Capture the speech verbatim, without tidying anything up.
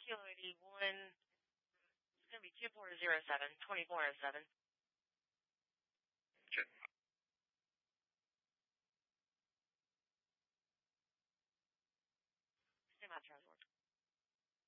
Kilo eighty-one. It's going to be two four zero seven, twenty-four oh seven. Check. Stand by, transport.